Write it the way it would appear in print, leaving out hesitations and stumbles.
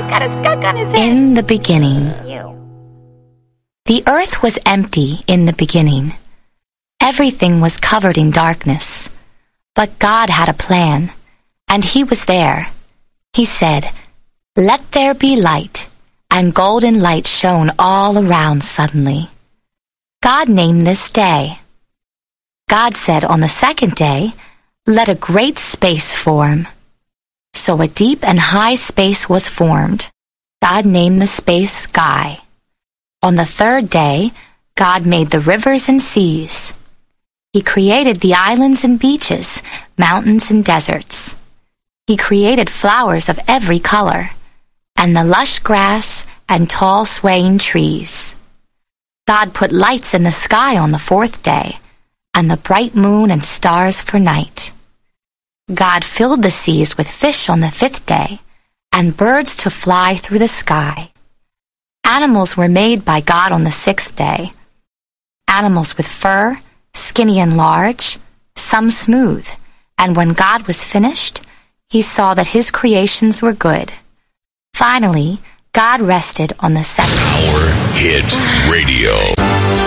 got a skunk on his head. In the beginning. The earth was empty in the beginning. Everything was covered in darkness. But God had a plan, and He was there. He said, "Let there be light," and golden light shone all around suddenly. God named this day. God said on the second day, "Let a great space form." So a deep and high space was formed. God named the space sky. On the third day, God made the rivers and seas. He created the islands and beaches, mountains and deserts. He created flowers of every color, and the lush grass and tall swaying trees. God put lights in the sky on the fourth day, and the bright moon and stars for night. God filled the seas with fish on the fifth day, and birds to fly through the sky. Animals were made by God on the sixth day. Animals with fur, skinny and large, some smooth, and when God was finished, He saw that His creations were good. Finally, God rested on the seventh day. Power Hit Radio.